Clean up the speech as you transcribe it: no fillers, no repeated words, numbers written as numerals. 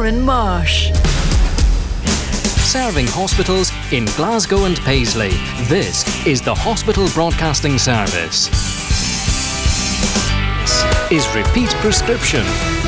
Warren Marsh. Serving hospitals in Glasgow and Paisley, this is the Hospital Broadcasting Service. This is Repeat Prescription